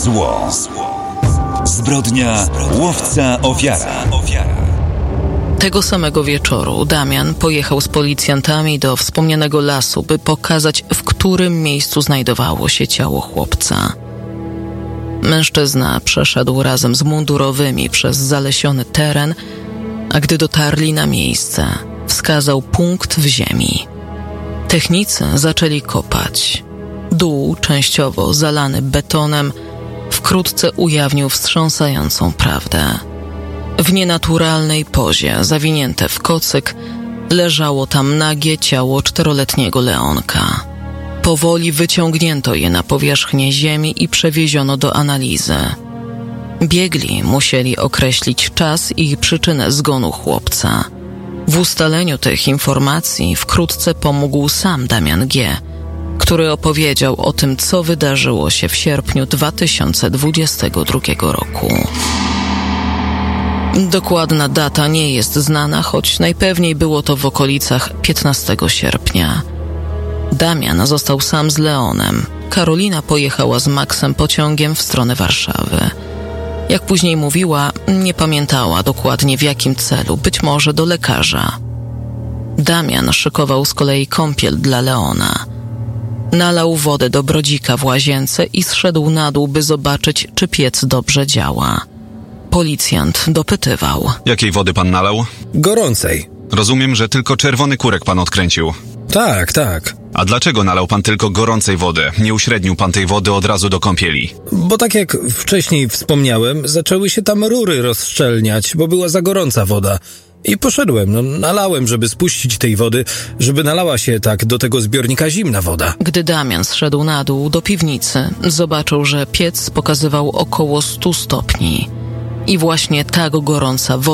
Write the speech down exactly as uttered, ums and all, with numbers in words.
Zło. Zbrodnia łowca ofiara. Tego samego wieczoru Damian pojechał z policjantami do wspomnianego lasu, by pokazać, w którym miejscu znajdowało się ciało chłopca. Mężczyzna przeszedł razem z mundurowymi przez zalesiony teren, a gdy dotarli na miejsce, wskazał punkt w ziemi. Technicy zaczęli kopać. Dół, częściowo zalany betonem, wkrótce ujawnił wstrząsającą prawdę. W nienaturalnej pozie, zawinięte w kocyk, leżało tam nagie ciało czteroletniego Leonka. Powoli wyciągnięto je na powierzchnię ziemi i przewieziono do analizy. Biegli musieli określić czas i przyczynę zgonu chłopca. W ustaleniu tych informacji wkrótce pomógł sam Damian G., który opowiedział o tym, co wydarzyło się w sierpniu dwa tysiące dwudziestego drugiego roku. Dokładna data nie jest znana, choć najpewniej było to w okolicach piętnastego sierpnia. Damian został sam z Leonem. Karolina pojechała z Maxem pociągiem w stronę Warszawy. Jak później mówiła, nie pamiętała dokładnie w jakim celu, być może do lekarza. Damian szykował z kolei kąpiel dla Leona. Nalał wodę do brodzika w łazience i zszedł na dół, by zobaczyć, czy piec dobrze działa. Policjant dopytywał. Jakiej wody pan nalał? Gorącej. Rozumiem, że tylko czerwony kurek pan odkręcił. Tak, tak. A dlaczego nalał pan tylko gorącej wody? Nie uśrednił pan tej wody od razu do kąpieli? Bo tak jak wcześniej wspomniałem, zaczęły się tam rury rozszczelniać, bo była za gorąca woda. I poszedłem, no nalałem, żeby spuścić tej wody, żeby nalała się tak do tego zbiornika zimna woda. Gdy Damian zszedł na dół do piwnicy, zobaczył, że piec pokazywał około stu stopni. I właśnie tak gorąca woda